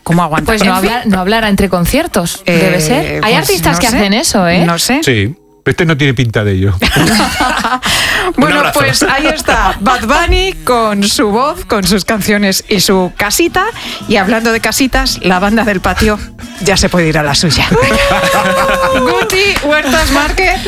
¿Cómo aguanta? Pues no hablará entre conciertos, debe ser. Hay pues artistas no que sé, hacen eso, ¿eh? No sé. Sí, este no tiene pinta de ello. Bueno, pues ahí está Bad Bunny con su voz, con sus canciones y su casita. Y hablando de casitas, la banda del patio ya se puede ir a la suya. Guti Huertas Márquez.